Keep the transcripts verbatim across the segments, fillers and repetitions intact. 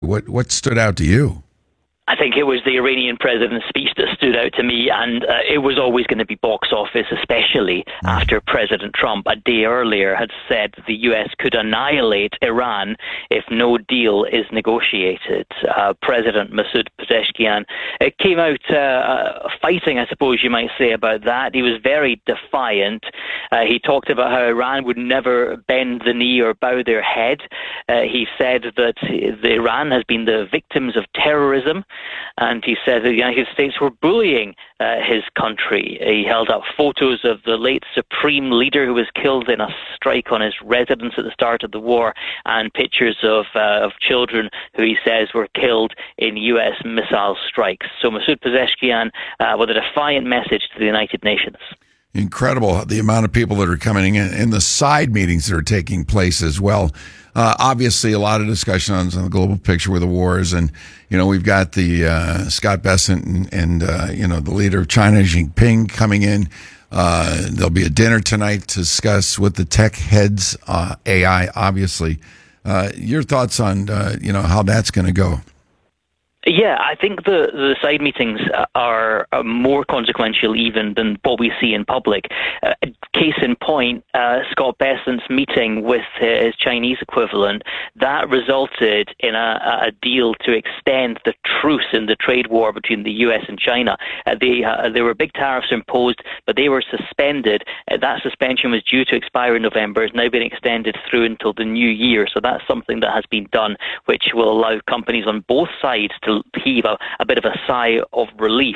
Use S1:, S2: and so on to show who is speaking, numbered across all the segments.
S1: What what stood out to you?
S2: I think it was the Iranian president's speech that stood out to me, and uh, it was always going to be box office, especially mm. after President Trump a day earlier had said the U S could annihilate Iran if no deal is negotiated. Uh, President Masoud Pezeshkian uh, came out uh, fighting, I suppose you might say, about that. He was very defiant. Uh, he talked about how Iran would never bend the knee or bow their head. Uh, he said that the Iran has been the victims of terrorism. And he said that the United States were bullying uh, his country. He held up photos of the late supreme leader who was killed in a strike on his residence at the start of the war, and pictures of uh, of children who he says were killed in U S missile strikes. So Masoud Pezeshkian uh, with a defiant message to the United Nations.
S1: Incredible, the amount of people that are coming in, and the side meetings that are taking place as well. Uh, obviously, a lot of discussion on, on the global picture with the wars, and you know we've got the uh, Scott Bessent and, and uh, you know the leader of China, Xi Jinping, coming in. Uh, there'll be a dinner tonight to discuss with the tech heads, uh, A I. Obviously, uh, your thoughts on uh, you know how that's going to go?
S2: Yeah, I think the, the side meetings are, are more consequential even than what we see in public. Uh, case in point, uh, Scott Bessent's meeting with his Chinese equivalent, that resulted in a, a deal to extend the truce in the trade war between the U S and China. Uh, they, uh, there were big tariffs imposed, but they were suspended. Uh, that suspension was due to expire in November. It's now been extended through until the new year. So that's something that has been done, which will allow companies on both sides to heave a, a bit of a sigh of relief.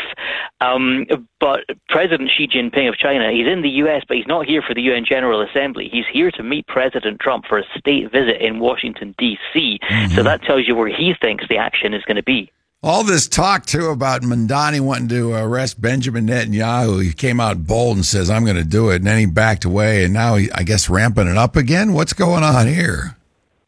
S2: Um, but President Xi Jinping of China, he's in the U S, but he's not here for the U N General Assembly. He's here to meet President Trump for a state visit in Washington, D C Mm-hmm. So that tells you where he thinks the action is going to be.
S1: All this talk, too, about Mamdani wanting to arrest Benjamin Netanyahu. He came out bold and says, I'm going to do it. And then he backed away. And now, he, I guess, ramping it up again. What's going on here?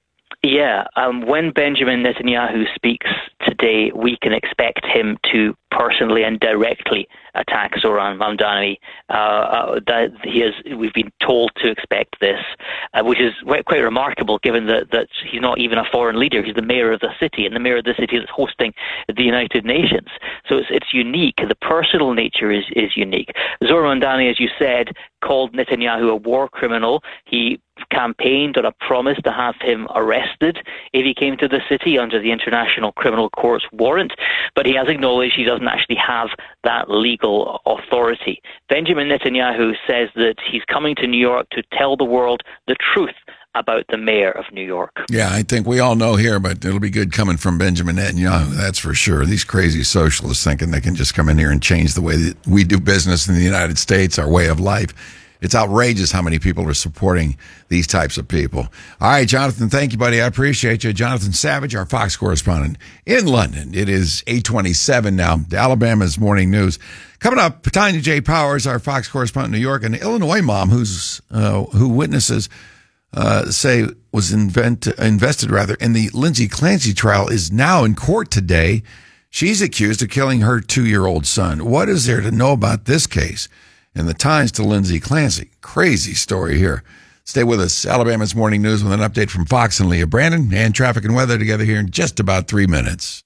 S2: Yeah, um, when Benjamin Netanyahu speaks today, we can expect him to personally and directly attack Zoran Mamdani. Uh, uh, that he is, we've been told to expect this, uh, which is quite remarkable given that, that he's not even a foreign leader. He's the mayor of the city, and the mayor of the city is hosting the United Nations. So it's, it's unique. The personal nature is, is unique. Zoran Mamdani, as you said, called Netanyahu a war criminal. He campaigned on a promise to have him arrested if he came to the city under the International Criminal Court's warrant, but he has acknowledged he doesn't actually have that legal authority. Benjamin Netanyahu says that he's coming to New York to tell the world the truth about the mayor of New York.
S1: Yeah, I think we all know here, but it'll be good coming from Benjamin Netanyahu, that's for sure. These crazy socialists thinking they can just come in here and change the way that we do business in the United States, our way of life. It's outrageous how many people are supporting these types of people. All right, Jonathan, thank you, buddy. I appreciate you. Jonathan Savage, our Fox correspondent in London. It is eight twenty-seven now, Alabama's Morning News. Coming up, Tanya J. Powers, our Fox correspondent in New York, an Illinois mom who's uh, who witnesses uh, say was invent, invested rather in the Lindsay Clancy trial, is now in court today. She's accused of killing her two-year-old son. What is there to know about this case? And the ties to Lindsay Clancy. Crazy story here. Stay with us. Alabama's Morning News with an update from Fox and Leah Brandon, and traffic and weather together here in just about three minutes.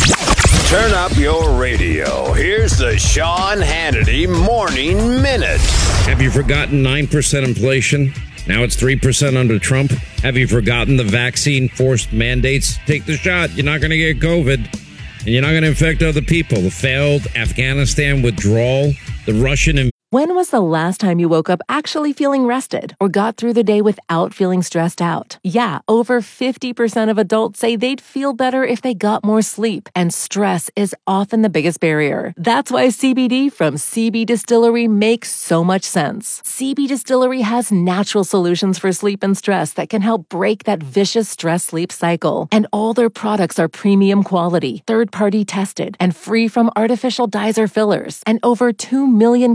S3: Turn up your radio. Here's the Sean Hannity Morning Minute.
S4: Have you forgotten nine percent inflation? Now it's three percent under Trump. Have you forgotten the vaccine forced mandates? Take the shot. You're not going to get COVID. And you're not going to infect other people. The failed Afghanistan withdrawal, the Russian invasion.
S5: When was the last time you woke up actually feeling rested or got through the day without feeling stressed out? Yeah, over fifty percent of adults say they'd feel better if they got more sleep, and stress is often the biggest barrier. That's why C B D from C B Distillery makes so much sense. C B Distillery has natural solutions for sleep and stress that can help break that vicious stress-sleep cycle. And all their products are premium quality, third-party tested, and free from artificial dyes or fillers. And over two million customers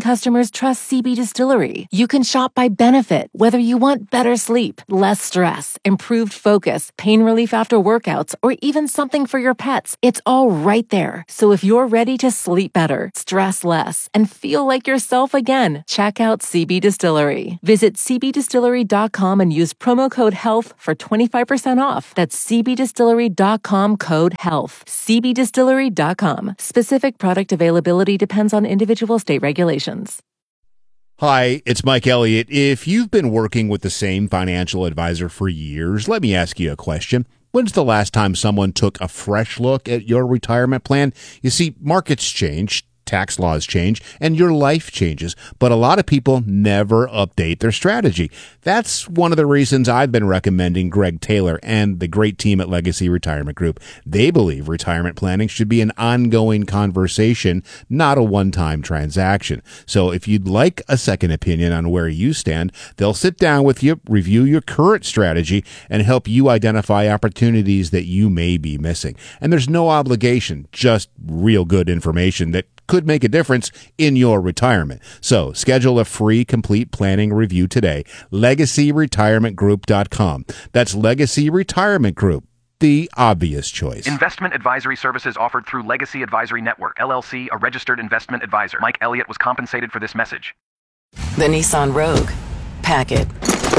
S5: customers trust C B Distillery. You can shop by benefit, whether you want better sleep, less stress, improved focus, pain relief after workouts, or even something for your pets. It's all right there. So if you're ready to sleep better, stress less, and feel like yourself again, check out C B Distillery. Visit c b distillery dot com and use promo code HEALTH for twenty-five percent off. That's c b distillery dot com code HEALTH. c b distillery dot com. Specific product availability depends on individual state regulations.
S6: Hi, it's Mike Elliott. If you've been working with the same financial advisor for years, let me ask you a question. When's the last time someone took a fresh look at your retirement plan? You see, markets change, tax laws change, and your life changes, but a lot of people never update their strategy. That's one of the reasons I've been recommending Greg Taylor and the great team at Legacy Retirement Group. They believe retirement planning should be an ongoing conversation, not a one-time transaction. So if you'd like a second opinion on where you stand, they'll sit down with you, review your current strategy, and help you identify opportunities that you may be missing. And there's no obligation, just real good information that could make a difference in your retirement. So schedule a free complete planning review today. legacy retirement group dot com. That's Legacy Retirement Group, the obvious choice.
S7: Investment advisory services offered through Legacy Advisory Network, L L C, a registered investment advisor. Mike Elliott was compensated for this message.
S8: The Nissan Rogue. Pack it.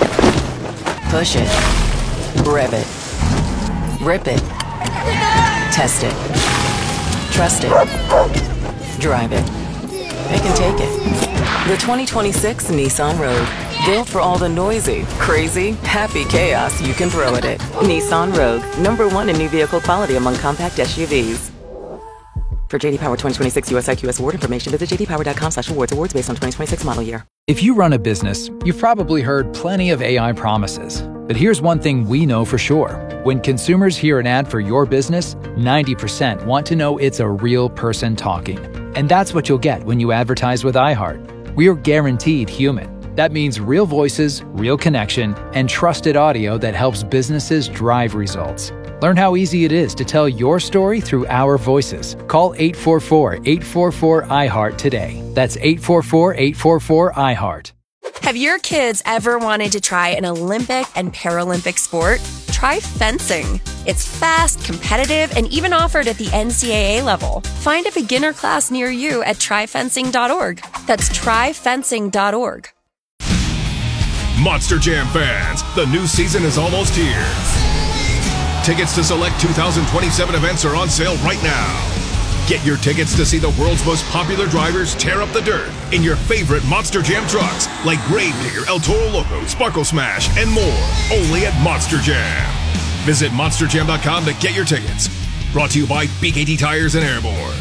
S8: Push it. Rev it. Rip it. Test it. Trust it. Drive it. They can take it. The twenty twenty-six Nissan Rogue. Built for all the noisy, crazy, happy chaos you can throw at it. Nissan Rogue. Number one in new vehicle quality among compact S U Vs. For J D Power twenty twenty-six U S I Q S award information, visit j d power dot com slash awards. Awards based on twenty twenty-six model year.
S9: If you run a business, you've probably heard plenty of A I promises. But here's one thing we know for sure. When consumers hear an ad for your business, ninety percent want to know it's a real person talking. And that's what you'll get when you advertise with iHeart. We're guaranteed human. That means real voices, real connection, and trusted audio that helps businesses drive results. Learn how easy it is to tell your story through our voices. Call eight four four, eight four four, I heart today. That's eight four four, eight four four, I heart.
S10: Have your kids ever wanted to try an Olympic and Paralympic sport? Try fencing. It's fast, competitive, and even offered at the N C double A level. Find a beginner class near you at try fencing dot org. That's try fencing dot org.
S11: Monster Jam fans, the new season is almost here. Tickets to select two thousand twenty-seven events are on sale right now. Get your tickets to see the world's most popular drivers tear up the dirt in your favorite Monster Jam trucks like Gravedigger, El Toro Loco, Sparkle Smash, and more. Only at Monster Jam. Visit monster jam dot com to get your tickets. Brought to you by B K T Tires and Airborne.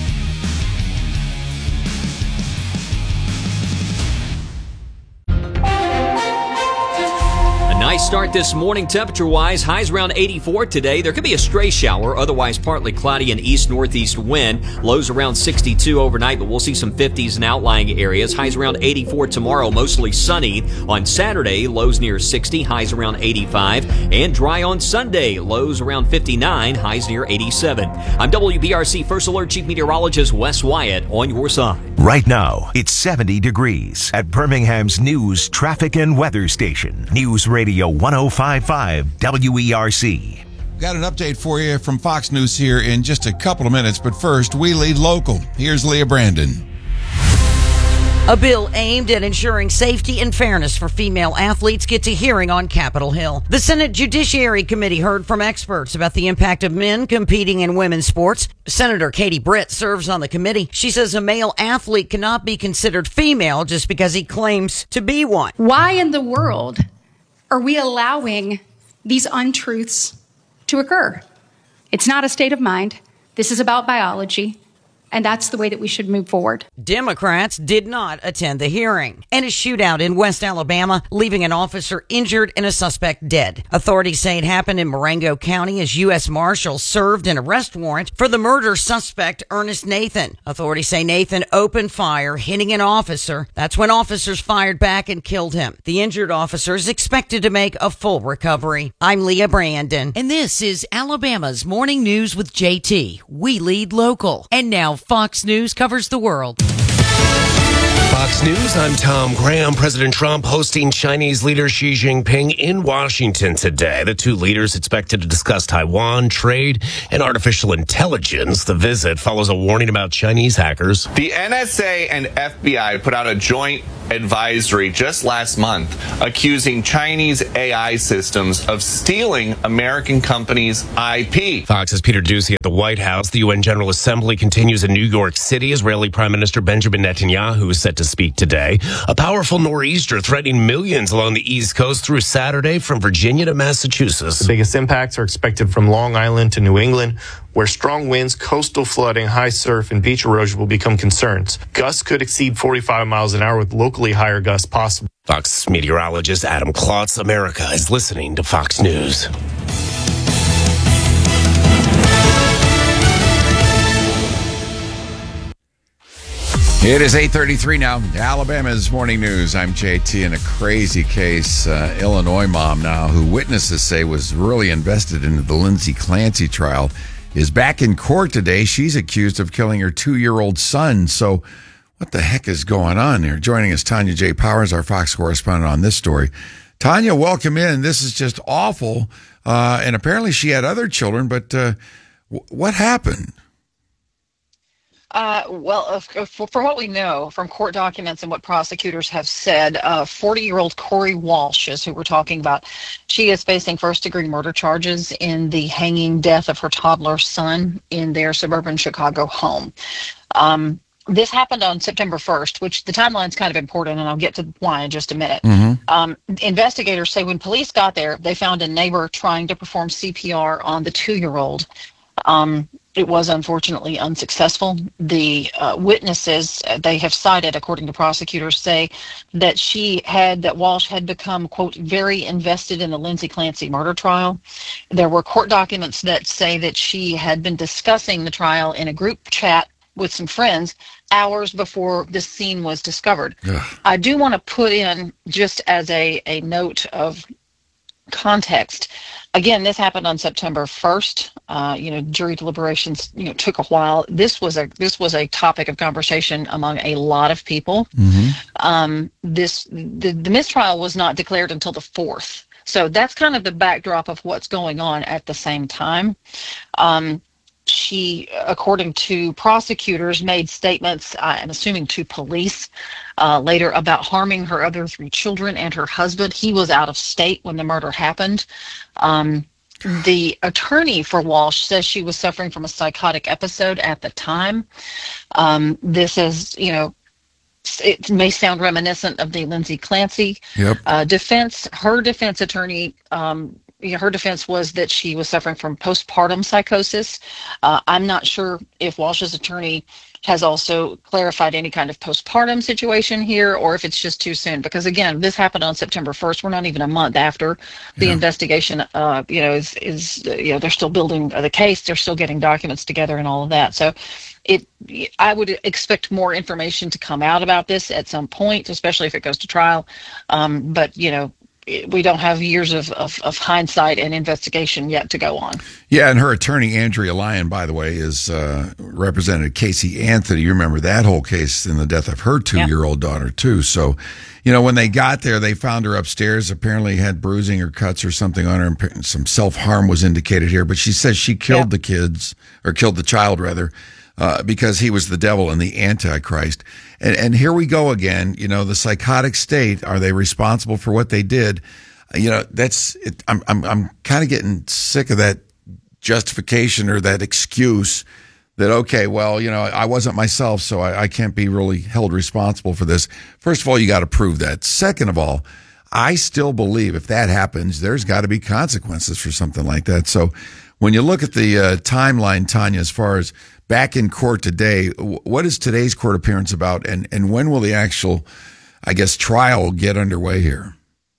S12: Nice start this morning temperature-wise. Highs around eighty-four today. There could be a stray shower, otherwise partly cloudy and east-northeast wind. Lows around sixty-two overnight, but we'll see some fifties in outlying areas. Highs around eighty-four tomorrow, mostly sunny. On Saturday, lows near sixty, highs around eighty-five. And dry on Sunday, lows around fifty-nine, highs near eighty-seven. I'm W B R C First Alert Chief Meteorologist Wes Wyatt on your side.
S13: Right now, it's seventy degrees at Birmingham's news, traffic, and weather station. News Radio one oh five point five W E R C.
S1: Got an update for you from Fox News here in just a couple of minutes, but first, we lead local. Here's Leah Brandon.
S14: A bill aimed at ensuring safety and fairness for female athletes gets a hearing on Capitol Hill. The Senate Judiciary Committee heard from experts about the impact of men competing in women's sports. Senator Katie Britt serves on the committee. She says a male athlete cannot be considered female just because he claims to be one.
S15: Why in the world are we allowing these untruths to occur? It's not a state of mind. This is about biology. And that's the way that we should move forward.
S14: Democrats did not attend the hearing. And a shootout in West Alabama, leaving an officer injured and a suspect dead. Authorities say it happened in Marengo County as U S Marshals served an arrest warrant for the murder suspect, Ernest Nathan. Authorities say Nathan opened fire, hitting an officer. That's when officers fired back and killed him. The injured officer is expected to make a full recovery. I'm Leah Brandon, and this is Alabama's Morning News with J T. We lead local. And now Fox News covers the world.
S16: Fox News, I'm Tom Graham. President Trump hosting Chinese leader Xi Jinping in Washington today. The two leaders expected to discuss Taiwan, trade, and artificial intelligence. The visit follows a warning about Chinese hackers.
S17: The N S A and F B I put out a joint advisory just last month accusing Chinese A I systems of stealing American companies' I P.
S16: Fox's Peter Doocy at the White House. The U N General Assembly continues in New York City. Israeli Prime Minister Benjamin Netanyahu is set to speak today. A powerful nor'easter threatening millions along the East Coast through Saturday from Virginia to Massachusetts.
S18: The biggest impacts are expected from Long Island to New England, where strong winds, coastal flooding, high surf, and beach erosion will become concerns. Gusts could exceed forty-five miles an hour with locally higher gusts possible.
S16: Fox meteorologist Adam Klotz. America is listening to Fox News.
S1: It is eight thirty-three now. Alabama's Morning News. I'm J T. In a crazy case, uh, Illinois mom now, who witnesses say was really invested into the Lindsay Clancy trial, is back in court today. She's accused of killing her two-year-old son. So what the heck is going on here? Joining us, Tanya J. Powers, our Fox correspondent on this story. Tanya, welcome in. This is just awful. Uh, and apparently she had other children, but uh, w- what happened?
S19: Uh, well, uh, for, for what we know from court documents and what prosecutors have said, uh, forty-year-old Corey Walsh is who we're talking about. She is facing first-degree murder charges in the hanging death of her toddler son in their suburban Chicago home. Um, this happened on September first, which the timeline's kind of important, and I'll get to why in just a minute. Mm-hmm. Um, investigators say when police got there, they found a neighbor trying to perform C P R on the two-year-old. Um, It was unfortunately unsuccessful. The uh, witnesses uh, they have cited, according to prosecutors, say that she had, that Walsh had become, quote, very invested in the Lindsay Clancy murder trial. There were court documents that say that she had been discussing the trial in a group chat with some friends hours before this scene was discovered. Ugh. I do want to put in, just as a, a note of context, again, this happened on September first. Uh, you know, jury deliberations, you know, took a while. This was a this was a topic of conversation among a lot of people. Mm-hmm. Um, this the, the mistrial was not declared until the fourth. So that's kind of the backdrop of what's going on at the same time. Um, she, according to prosecutors, made statements, I'm assuming to police, uh, later about harming her other three children and her husband. He was out of state when the murder happened. Um, the attorney for Walsh says she was suffering from a psychotic episode at the time. Um, this is, you know, it may sound reminiscent of the Lindsay Clancy yep. uh, defense. Her defense attorney, um, you know, her defense was that she was suffering from postpartum psychosis. Uh, I'm not sure if Walsh's attorney has also clarified any kind of postpartum situation here, or if it's just too soon. Because again, this happened on September first. We're not even a month after the yeah. investigation. Uh, you know, is is you know they're still building the case. They're still getting documents together and all of that. So, it I would expect more information to come out about this at some point, especially if it goes to trial. Um, but you know. We don't have years of, of, of hindsight and investigation yet to go on.
S1: Yeah, and her attorney, Andrea Lyon, by the way, is uh, represented Casey Anthony. You remember that whole case in the death of her two-year-old yeah. daughter, too. So, you know, when they got there, they found her upstairs, apparently had bruising or cuts or something on her. Some self-harm was indicated here. But she says she killed yeah. the kids, or killed the child, rather, Uh, because he was the devil and the Antichrist. And, and here we go again. You know, the psychotic state, are they responsible for what they did? You know, that's, it, I'm, I'm, I'm kind of getting sick of that justification or that excuse that, okay, well, you know, I wasn't myself, so I, I can't be really held responsible for this. First of all, you got to prove that. Second of all, I still believe if that happens, there's got to be consequences for something like that. So when you look at the uh, timeline, Tanya, as far as back in court today, what is today's court appearance about, and, and when will the actual, I guess, trial get underway here?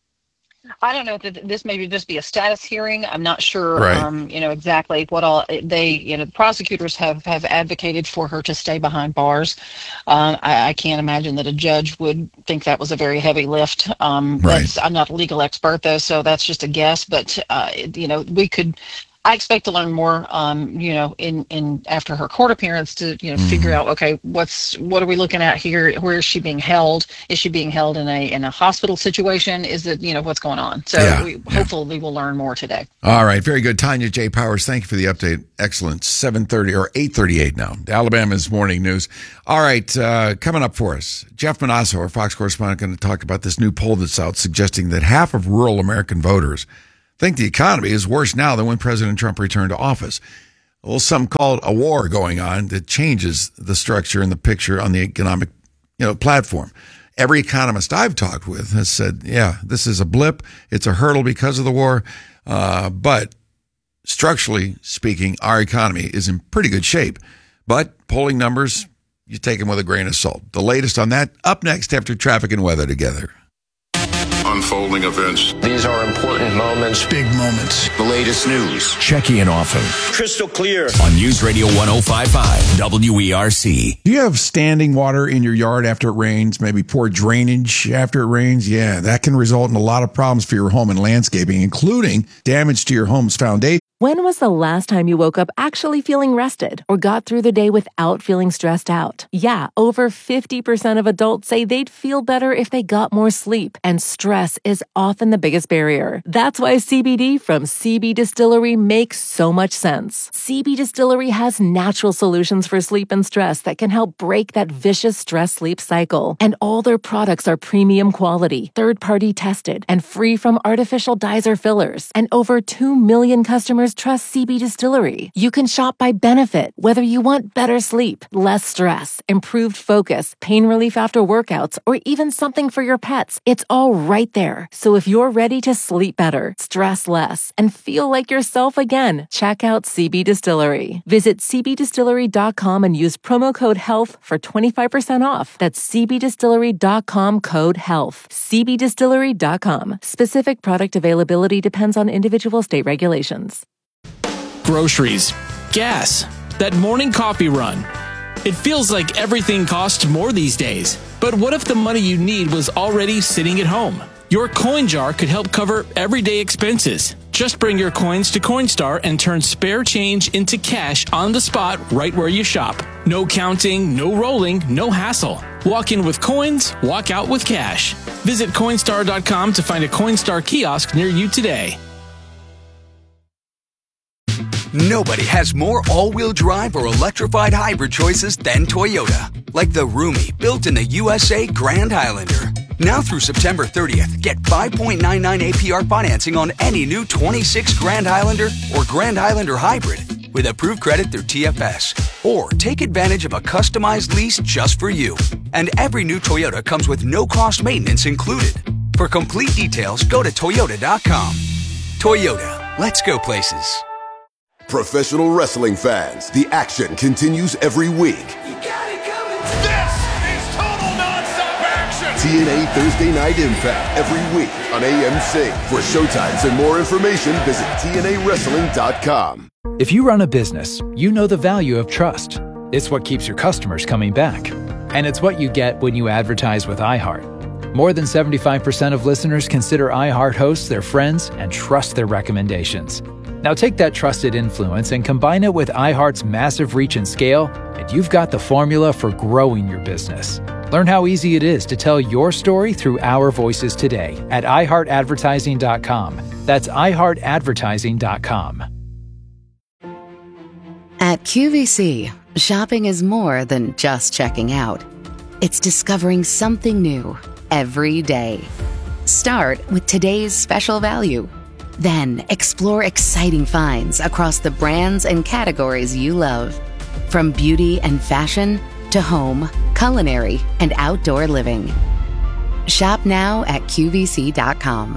S19: I don't know that this maybe just be a status hearing. I'm not sure,
S1: right.
S19: um, you know, exactly what all they, you know, the prosecutors have, have advocated for her to stay behind bars. Um, I, I can't imagine that a judge would think that was a very heavy lift. Um,
S1: right.
S19: that's, I'm not a legal expert though, so that's just a guess, but, uh, you know, we could, I expect to learn more, um, you know, in, in after her court appearance to, you know, mm-hmm. figure out, okay, what's what are we looking at here? Where is she being held? Is she being held in a in a hospital situation? Is it, you know, what's going on? So
S1: yeah,
S19: we,
S1: yeah.
S19: hopefully we'll learn more today.
S1: All right, very good. Tanya J. Powers, thank you for the update. Excellent. seven thirty or eight thirty-eight now. Alabama's morning news. All right, uh, coming up for us, Jeff Manasso, our Fox correspondent, going to talk about this new poll that's out suggesting that half of rural American voters think the economy is worse now than when President Trump returned to office. Well, some call it a war going on that changes the structure and the picture on the economic, you know, platform. Every economist I've talked with has said, yeah, this is a blip. It's a hurdle because of the war. Uh, but structurally speaking, our economy is in pretty good shape. But polling numbers, you take them with a grain of salt. The latest on that up next after traffic and weather together.
S20: Unfolding events.
S21: These are important moments.
S20: Big moments.
S21: The latest news.
S22: Checking in often.
S21: Crystal clear.
S22: On News Radio one oh five point five W E R C.
S1: Do you have standing water in your yard after it rains? Maybe poor drainage after it rains? Yeah, that can result in a lot of problems for your home and landscaping, including damage to your home's foundation.
S5: When was the last time you woke up actually feeling rested or got through the day without feeling stressed out? Yeah, over fifty percent of adults say they'd feel better if they got more sleep, and stress is often the biggest barrier. That's why C B D from C B Distillery makes so much sense. C B Distillery has natural solutions for sleep and stress that can help break that vicious stress-sleep cycle. And all their products are premium quality, third-party tested, and free from artificial dyes or fillers. And over two million customers trust C B Distillery. You can shop by benefit, whether you want better sleep, less stress, improved focus, pain relief after workouts, or even something for your pets. It's all right there. So if you're ready to sleep better, stress less, and feel like yourself again, check out C B Distillery. Visit C B distillery dot com and use promo code HEALTH for twenty-five percent off. That's C B distillery dot com code HEALTH. C B distillery dot com. Specific product availability depends on individual state regulations.
S23: Groceries, gas, that morning coffee run. It feels like everything costs more these days. But what if the money you need was already sitting at home? Your coin jar could help cover everyday expenses. Just bring your coins to Coinstar and turn spare change into cash on the spot right where you shop. No counting, no rolling, no hassle. Walk in with coins, walk out with cash. Visit Coinstar dot com to find a Coinstar kiosk near you today.
S24: Nobody has more all-wheel drive or electrified hybrid choices than Toyota. Like the roomy, built in the U S A Grand Highlander. Now through September thirtieth, get five point nine nine A P R financing on any new twenty-six Grand Highlander or Grand Highlander Hybrid with approved credit through T F S. Or take advantage of a customized lease just for you. And every new Toyota comes with no-cost maintenance included. For complete details, go to Toyota dot com. Toyota, let's go places.
S25: Professional wrestling fans, the action continues every week.
S11: You got it coming. This is total nonstop action.
S25: T N A Thursday Night Impact every week on A M C. For showtimes and more information, visit T N A wrestling dot com.
S9: If you run a business, you know the value of trust. It's what keeps your customers coming back. And it's what you get when you advertise with iHeart. More than seventy-five percent of listeners consider iHeart hosts their friends and trust their recommendations. Now take that trusted influence and combine it with iHeart's massive reach and scale, and you've got the formula for growing your business. Learn how easy it is to tell your story through our voices today at i heart advertising dot com. That's i heart advertising dot com.
S26: At Q V C, shopping is more than just checking out. It's discovering something new every day. Start with today's special value. Then explore exciting finds across the brands and categories you love. From beauty and fashion to home, culinary, and outdoor living. Shop now at Q V C dot com.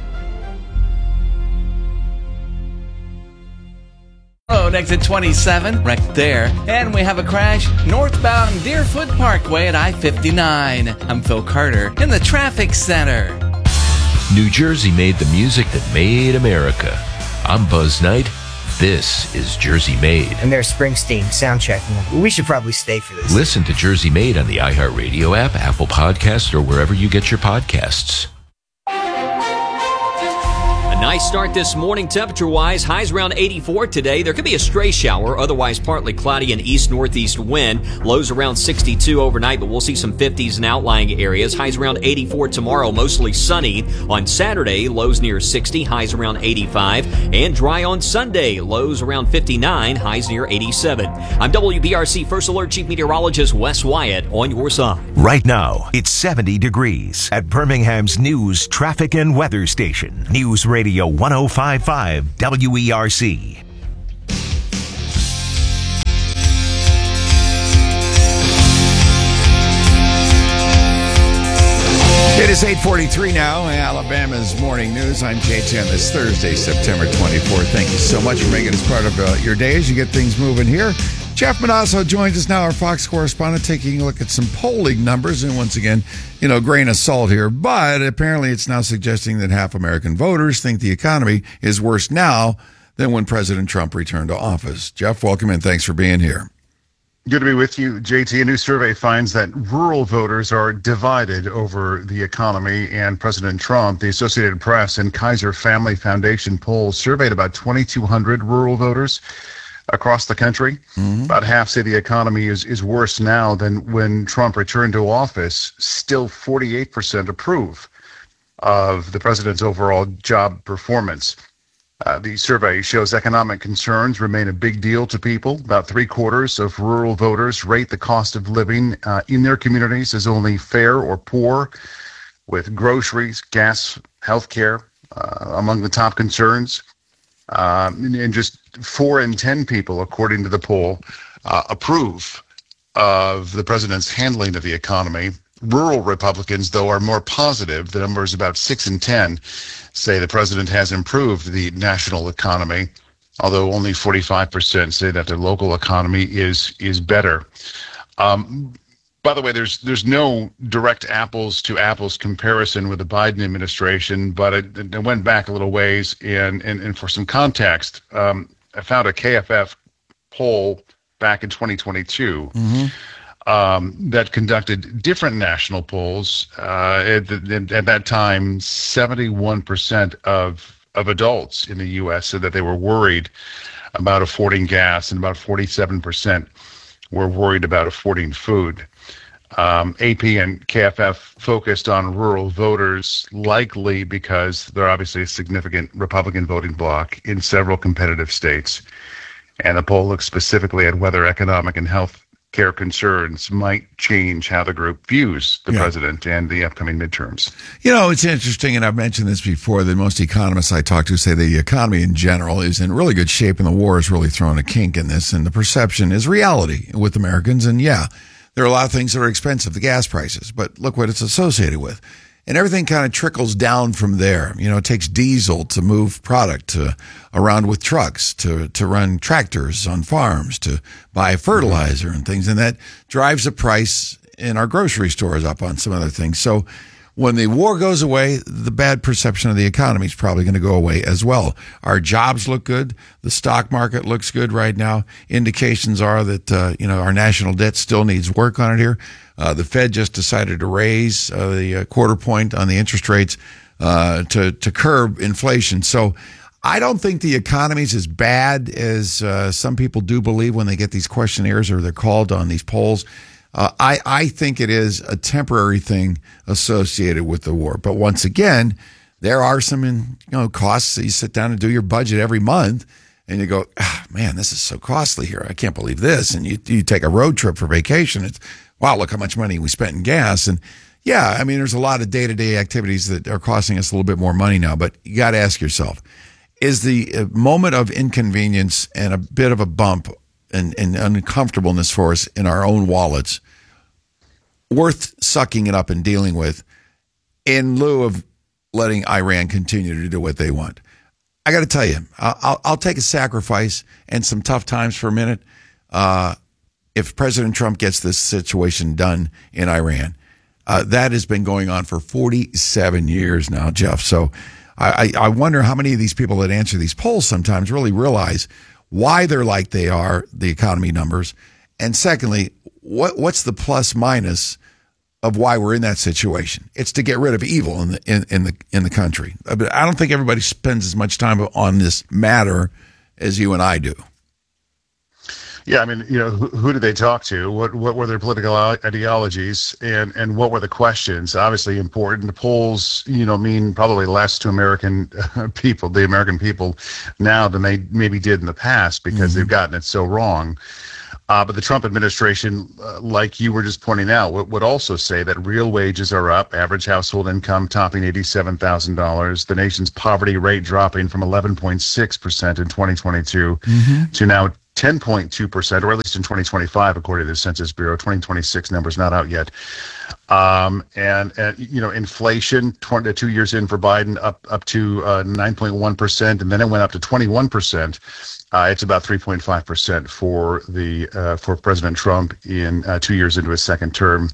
S27: Road, exit twenty-seven, right there. And we have a crash northbound Deerfoot Parkway at I fifty-nine. I'm Phil Carter in the traffic center.
S22: New Jersey made the music that made America. I'm Buzz Knight. This is Jersey Made.
S28: And there's Springsteen sound checking. We should probably stay for this.
S22: Listen to Jersey Made on the iHeartRadio app, Apple Podcasts, or wherever you get your podcasts.
S2: Nice start this morning temperature-wise. Highs around eighty-four today. There could be a stray shower, otherwise partly cloudy and east-northeast wind. Lows around sixty-two overnight, but we'll see some fifties in outlying areas. Highs around eighty-four tomorrow, mostly sunny. On Saturday, lows near sixty, highs around eighty-five. And dry on Sunday, lows around fifty-nine, highs near eighty-seven. I'm W B R C First Alert Chief Meteorologist Wes Wyatt on your side.
S13: Right now, it's seventy degrees at Birmingham's news, traffic, and weather station. News Radio one oh five point five W E R C.
S1: It is eight forty-three now, Alabama's Morning News. I'm J T on this Thursday, September twenty-fourth. Thank you so much for making us part of uh, your day as you get things moving here. Jeff Manasso joins us now, our Fox correspondent, taking a look at some polling numbers. And once again, you know, grain of salt here. But apparently it's now suggesting that half American voters think the economy is worse now than when President Trump returned to office. Jeff, welcome and thanks for being here.
S3: Good to be with you, J T. A new survey finds that rural voters are divided over the economy and President Trump. The Associated Press and Kaiser Family Foundation polls surveyed about twenty-two hundred rural voters across the country. Mm-hmm. About half say the economy is, is worse now than when Trump returned to office. Still forty-eight percent approve of the president's overall job performance. Uh, the survey shows economic concerns remain a big deal to people. About three quarters of rural voters rate the cost of living uh, in their communities as only fair or poor, with groceries, gas, healthcare uh, among the top concerns. Um, and just four in ten people, according to the poll, uh, approve of the president's handling of the economy. Rural Republicans, though, are more positive. The number is about six in ten say the president has improved the national economy, although only forty-five percent say that their local economy is is better. Um, by the way, there's there's no direct apples to apples comparison with the Biden administration, but it, it went back a little ways. And, and, and for some context, um, I found a K F F poll back in twenty twenty-two. Mm-hmm. Um, that conducted different national polls. Uh, at, at that time, seventy-one percent of of adults in the U S said that they were worried about affording gas, and about forty-seven percent were worried about affording food. Um, A P and K F F focused on rural voters, likely because they're obviously a significant Republican voting bloc in several competitive states. And the poll looks specifically at whether economic and health care concerns might change how the group views the yeah. president and the upcoming midterms.
S1: You know, it's interesting, and I've mentioned this before, that most economists I talk to say the economy in general is in really good shape, and the war has really thrown a kink in this, and the perception is reality with Americans. And yeah, there are a lot of things that are expensive, the gas prices, but look what it's associated with. And everything kind of trickles down from there. You know, it takes diesel to move product to, around with trucks, to, to run tractors on farms, to buy fertilizer and things. And that drives the price in our grocery stores up on some other things. So when the war goes away, the bad perception of the economy is probably going to go away as well. Our jobs look good. The stock market looks good right now. Indications are that, uh, you know, our national debt still needs work on it here. Uh, the Fed just decided to raise uh, the uh, quarter point on the interest rates uh, to to curb inflation. So I don't think the economy is as bad as uh, some people do believe when they get these questionnaires or they're called on these polls. Uh, I, I think it is a temporary thing associated with the war. But once again, there are some in, you know, costs that you sit down and do your budget every month and you go, ah, man, this is so costly here. I can't believe this. And you, you take a road trip for vacation. It's, wow, look how much money we spent in gas. And yeah, I mean, there's a lot of day-to-day activities that are costing us a little bit more money now, but you got to ask yourself, is the moment of inconvenience and a bit of a bump and, and uncomfortableness for us in our own wallets worth sucking it up and dealing with in lieu of letting Iran continue to do what they want? I got to tell you, I'll, I'll take a sacrifice and some tough times for a minute uh, if President Trump gets this situation done in Iran. Uh, that has been going on for forty-seven years now, Jeff. So I, I wonder how many of these people that answer these polls sometimes really realize why they're like they are, the economy numbers. And secondly, what what's the plus minus of why we're in that situation. It's to get rid of evil in the in, in the in the country. But I don't think everybody spends as much time on this matter as you and I do.
S3: Yeah, I mean, you know, who, who did they talk to? What what were their political ideologies, and and what were the questions? Obviously important. The polls, you know, mean probably less to American people, the American people, now than they maybe did in the past because mm-hmm. they've gotten it so wrong. Uh, but the Trump administration, uh, like you were just pointing out, would, would also say that real wages are up, average household income topping eighty-seven thousand dollars, the nation's poverty rate dropping from eleven point six percent in twenty twenty-two mm-hmm. to now ten point two percent, or at least in twenty twenty-five, according to the Census Bureau. twenty twenty-six numbers not out yet. Um, and, and, you know, inflation, twenty, two years in for Biden, up, up to uh, nine point one percent, and then it went up to twenty-one percent. Uh, it's about three point five percent for the uh, for President Trump in uh, two years into his second term.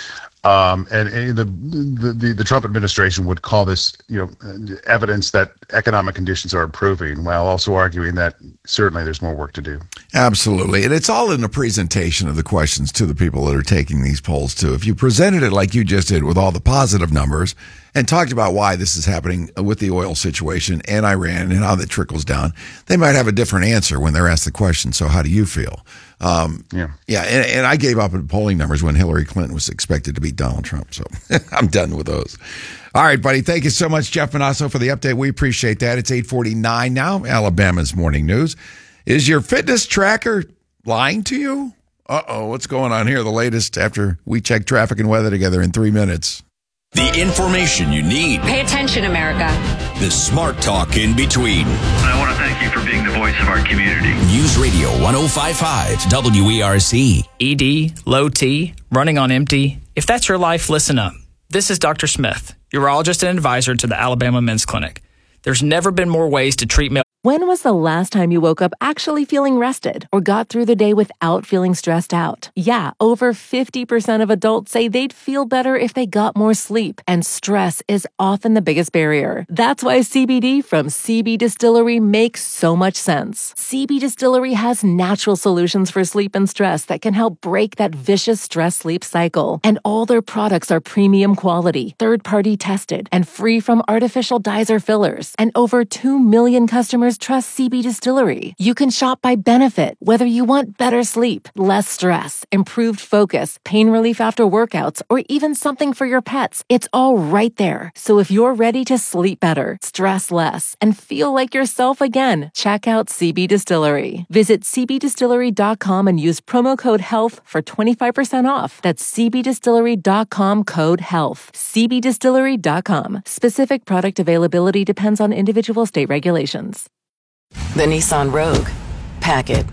S3: Um, and, and the, the the Trump administration would call this, you know, evidence that economic conditions are improving, while also arguing that certainly there's more work to do.
S1: Absolutely. And it's all in the presentation of the questions to the people that are taking these polls, too. If you presented it like you just did with all the positive numbers and talked about why this is happening with the oil situation and Iran and how that trickles down, they might have a different answer when they're asked the question. So how do you feel? Um,
S3: yeah.
S1: Yeah. And, and I gave up on polling numbers when Hillary Clinton was expected to beat Donald Trump. So I'm done with those. All right, buddy. Thank you so much, Jeff Manasso, for the update. We appreciate that. It's eight forty-nine now, Alabama's Morning News. Is your fitness tracker lying to you? Uh-oh, what's going on here? The latest after we check traffic and weather together in three minutes.
S4: The information you need.
S6: Pay attention, America.
S4: The smart talk in between.
S7: I want to thank you for being the voice of our community.
S4: News Radio one oh five point five W E R C.
S8: E D, low T, running on empty. If that's your life, listen up. This is Doctor Smith, urologist and advisor to the Alabama Men's Clinic. There's never been more ways to treat male.
S5: When was the last time you woke up actually feeling rested or got through the day without feeling stressed out? Yeah, over fifty percent of adults say they'd feel better if they got more sleep, and stress is often the biggest barrier. That's why C B D from C B Distillery makes so much sense. C B Distillery has natural solutions for sleep and stress that can help break that vicious stress-sleep cycle. And all their products are premium quality, third-party tested, and free from artificial dyes or fillers. And over two million customers trust C B Distillery. You can shop by benefit, whether you want better sleep, less stress, improved focus, pain relief after workouts, or even something for your pets. It's all right there. So if you're ready to sleep better, stress less, and feel like yourself again, check out C B Distillery. Visit c b distillery dot com and use promo code HEALTH for twenty-five percent off. That's c b distillery dot com code HEALTH. c b distillery dot com. Specific product availability depends on individual state regulations.
S10: The Nissan Rogue. Pack it.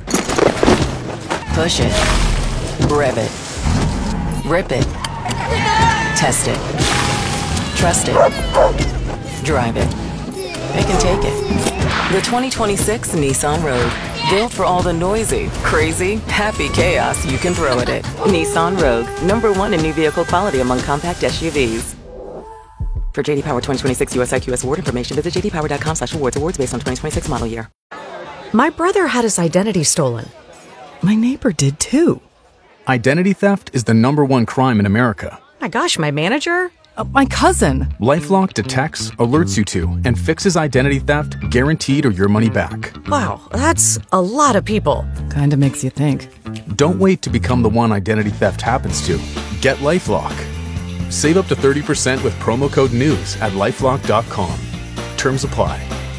S10: Push it. Rev it. Rip it. Test it. Trust it. Drive it. It can take it. The twenty twenty-six Nissan Rogue. Built for all the noisy, crazy, happy chaos you can throw at it. Nissan Rogue. Number one in new vehicle quality among compact S U Vs. For J D Power twenty twenty-six U S I Q S award information, visit j d power dot com slash awards. Awards based on twenty twenty-six model year.
S12: My brother had his identity stolen. My neighbor did too.
S14: Identity theft is the number one crime in America.
S12: My gosh, my manager? Uh, my cousin.
S14: LifeLock detects, alerts you to, and fixes identity theft guaranteed or your money back.
S12: Wow, that's a lot of people.
S10: Kinda makes you think.
S14: Don't wait to become the one identity theft happens to. Get LifeLock. Save up to thirty percent with promo code NEWS at lifelock dot com. Terms apply.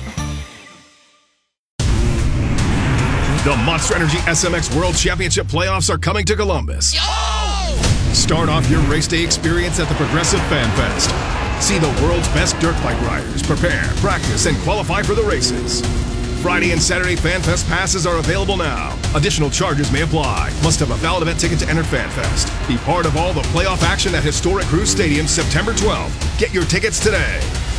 S11: The Monster Energy S M X World Championship playoffs are coming to Columbus. Yo! Start off your race day experience at the Progressive Fan Fest. See the world's best dirt bike riders prepare, practice, and qualify for the races. Friday and Saturday Fan Fest passes are available now. Additional charges may apply. Must have a valid event ticket to enter Fan Fest. Be part of all the playoff action at historic Cruz Stadium September twelfth. Get your tickets today.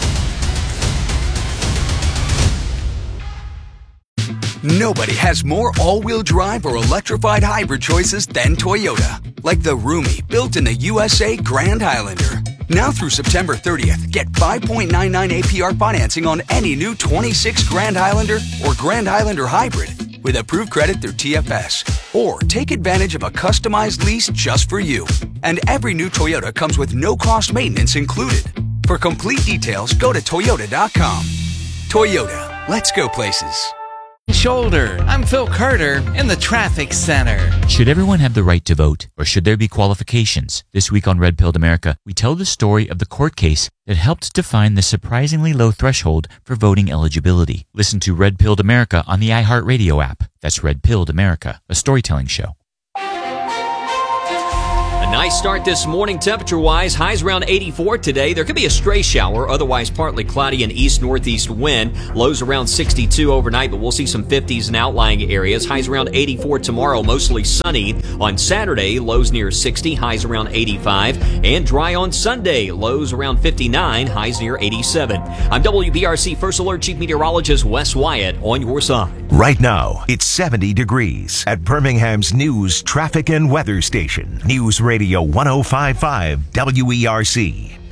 S24: Nobody has more all-wheel drive or electrified hybrid choices than Toyota. Like the roomy, built in the U S A Grand Highlander. Now through September thirtieth, get five point nine nine A P R financing on any new twenty-six Grand Highlander or Grand Highlander Hybrid. with approved credit through T F S. Or take advantage of a customized lease just for you. And every new Toyota comes with no-cost maintenance included. For complete details, go to Toyota dot com. Toyota, let's go places.
S27: Shoulder. I'm Phil Carter in the traffic center.
S6: Should everyone have the right to vote, or should there be qualifications? This week on Red Pilled America, we tell the story of the court case that helped define the surprisingly low threshold for voting eligibility. Listen to Red Pilled America on the iHeartRadio app. That's Red Pilled America, a storytelling show.
S2: A nice start this morning temperature-wise. Highs around eighty-four today. There could be a stray shower, otherwise partly cloudy and east-northeast wind. Lows around sixty-two overnight, but we'll see some fifties in outlying areas. Highs around eighty-four tomorrow, mostly sunny. On Saturday, lows near sixty, highs around eighty-five. And dry on Sunday, lows around fifty-nine, highs near eighty-seven. I'm W B R C First Alert Chief Meteorologist Wes Wyatt on your side.
S13: Right now, it's seventy degrees at Birmingham's news, traffic, and weather station. News Radio one oh five point five W E R C.